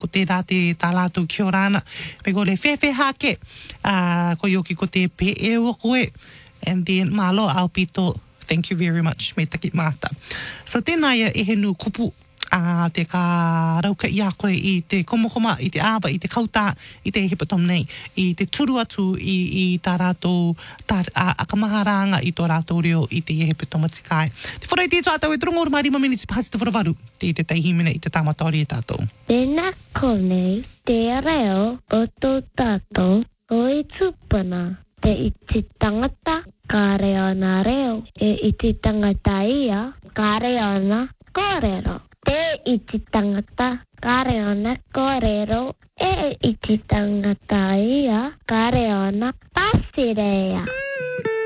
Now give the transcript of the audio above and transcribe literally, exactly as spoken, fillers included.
ko te rā te tā lātou kia orana. Me ko le whewhe hake, uh, ko ioki ko te pe e o koe. And then, malo au pito, thank you very much, me taki māta. So tēnā ia e he nu kupu, a te ka rauka i a koe i te komokoma, i te āwa, i te kautā, i te hipatom nei, i te turu atu i, i tā rātou tā, a, akamaharanga i tō rātou reo i te hipatoma tikai. Te wharai te tātou e trongo orumari ma miniti pāti te wharawaru, te te teihimina i te tāmatori e tātou. Tēnā konei, te reo o tō tātou, o i tūpana, te iti tangata, ka reo na reo, e iti tangata ia, ka reo na kōrero. Te iti tangata, ka reo na kōrero, e iti tangata ia, ka reo na pasirea.